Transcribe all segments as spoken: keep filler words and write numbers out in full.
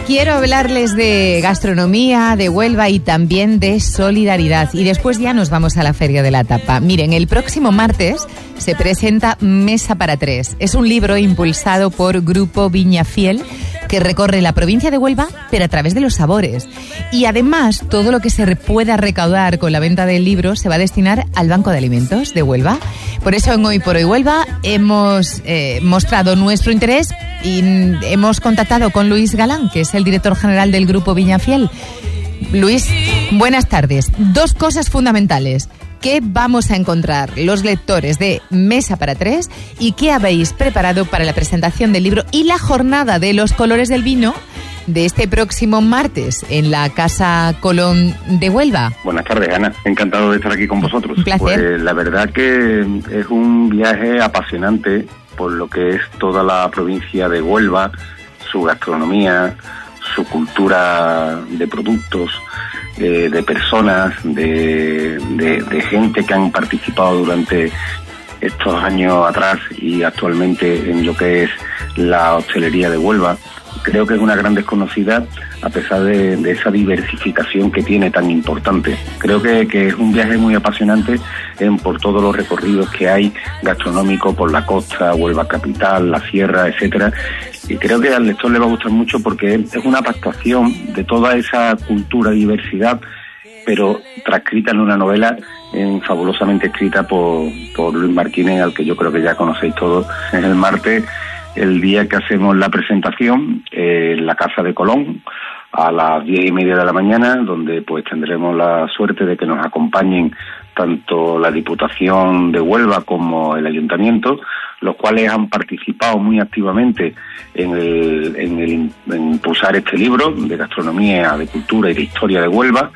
quiero hablarles de gastronomía, de Huelva y también de solidaridad. Y después ya nos vamos a la Feria de la Tapa. Miren, el próximo martes se presenta Mesa para Tres. Es un libro impulsado por Grupo Viña Fiel que recorre la provincia de Huelva, pero a través de los sabores. Y además, todo lo que se pueda recaudar con la venta del libro se va a destinar al Banco de Alimentos de Huelva. Por eso en Hoy por Hoy Huelva hemos eh, mostrado nuestro interés y hemos contactado con Luis Galán, que es el director general del Grupo Viña Fiel. Luis, buenas tardes. Dos cosas fundamentales. ¿Qué vamos a encontrar los lectores de Mesa para Tres y qué habéis preparado para la presentación del libro y la jornada de los colores del vino de este próximo martes en la Casa Colón de Huelva? Buenas tardes, Ana. Encantado de estar aquí con vosotros. Un placer. Pues la verdad que es un viaje apasionante por lo que es toda la provincia de Huelva, su gastronomía, su cultura de productos, eh, de personas, de, de, de gente que han participado durante estos años atrás y actualmente en lo que es la hostelería de Huelva. Creo que es una gran desconocida a pesar de, de esa diversificación que tiene tan importante. Creo que, que es un viaje muy apasionante en, por todos los recorridos que hay gastronómicos por la costa, Huelva capital, la sierra, etcétera. Y creo que al lector le va a gustar mucho porque es una captación de toda esa cultura y diversidad, pero transcrita en una novela en, fabulosamente escrita por, por Luis Martínez, al que yo creo que ya conocéis todos. Es el martes, el día que hacemos la presentación eh, en la Casa de Colón a las diez y media de la mañana, donde pues tendremos la suerte de que nos acompañen tanto la Diputación de Huelva como el Ayuntamiento, los cuales han participado muy activamente en, el, en, el, en impulsar este libro de gastronomía, de cultura y de historia de Huelva.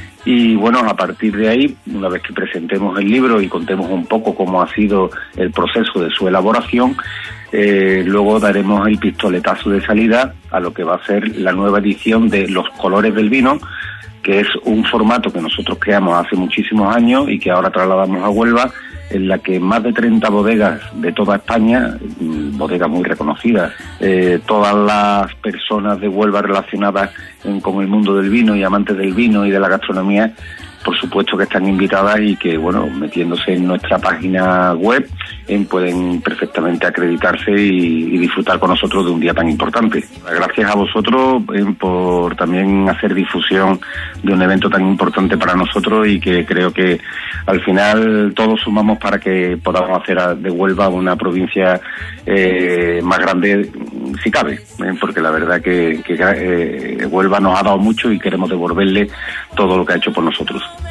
Y bueno, a partir de ahí, una vez que presentemos el libro y contemos un poco cómo ha sido el proceso de su elaboración, eh, luego daremos el pistoletazo de salida a lo que va a ser la nueva edición de Los Colores del Vino, que es un formato que nosotros creamos hace muchísimos años y que ahora trasladamos a Huelva, en la que más de treinta bodegas de toda España, bodegas muy reconocidas, eh, todas las personas de Huelva relacionadas en, con el mundo del vino y amantes del vino y de la gastronomía, por supuesto que están invitadas y que, bueno, metiéndose en nuestra página web, eh, pueden perfectamente acreditarse y, y disfrutar con nosotros de un día tan importante. Gracias a vosotros eh, por también hacer difusión de un evento tan importante para nosotros y que creo que al final todos sumamos para que podamos hacer de Huelva una provincia eh, más grande, si cabe, eh, porque la verdad que, que eh, Huelva nos ha dado mucho y queremos devolverle todo lo que ha hecho por nosotros.